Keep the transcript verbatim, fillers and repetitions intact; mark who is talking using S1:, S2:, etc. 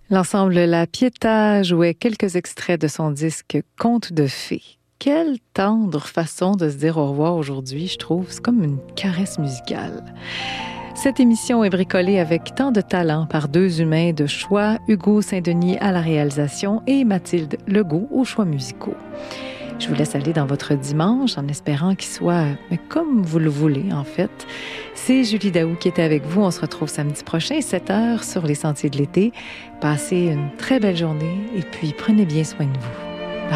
S1: L'ensemble La Pietà jouait quelques extraits de son disque Contes de fées. Quelle tendre façon de se dire au revoir aujourd'hui, je trouve. C'est comme une caresse musicale. Cette émission est bricolée avec tant de talent par deux humains de choix, Hugo Saint-Denis à la réalisation et Mathilde Legault aux choix musicaux. Je vous laisse aller dans votre dimanche en espérant qu'il soit mais comme vous le voulez, en fait. C'est Julie Daou qui était avec vous. On se retrouve samedi prochain, sept heures, sur les Sentiers de l'été. Passez une très belle journée et puis prenez bien soin de vous.